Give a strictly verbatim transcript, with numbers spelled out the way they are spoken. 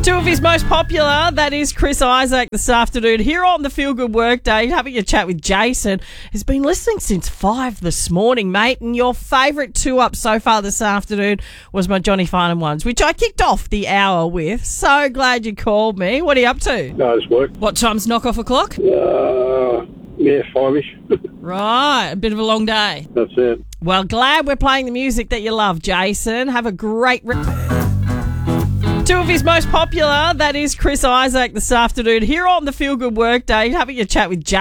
Two of his most popular, that is Chris Isaak this afternoon. Here on the Feel Good Workday, having a chat with Jason, who's been listening since five this morning, mate. And your favourite two up so far this afternoon was my Johnny Farnham ones, which I kicked off the hour with. So glad you called me. What are you up to? No, it's work. What time's knock off o'clock? Uh, yeah, five-ish. Right, a bit of a long day. That's it. Well, glad we're playing the music that you love, Jason. Have a great... Re- Two of his most popular, that is Chris Isaak this afternoon. Here on the Feel Good Workday, having a chat with Jason.